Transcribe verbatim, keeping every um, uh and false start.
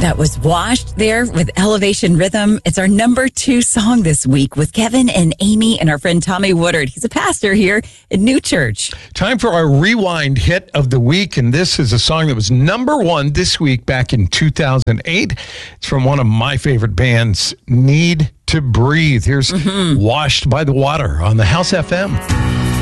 That was Washed there with Elevation Rhythm. It's our number two song this week with Kevin and Amy and our friend Tommy Woodard. He's a pastor here at New Church. Time for our rewind hit of the week, and this is a song that was number one this week back in two thousand eight. It's from one of my favorite bands, Need to Breathe. Here's mm-hmm. Washed by the Water on the House F M.